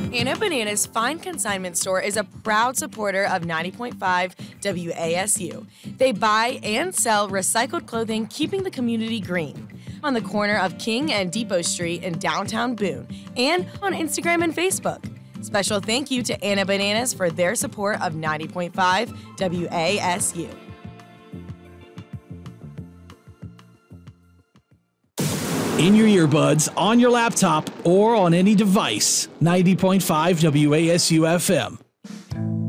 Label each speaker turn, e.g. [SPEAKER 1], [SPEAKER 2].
[SPEAKER 1] Anna Banana's Fine Consignment Store is a proud supporter of 90.5 WASU. They buy and sell recycled clothing, keeping the community green. On the corner of King and Depot Street in downtown Boone, and on Instagram and Facebook. Special thank you to Anna Bananas for their support of 90.5 WASU.
[SPEAKER 2] In your earbuds, on your laptop, or on any device, 90.5 WASU FM.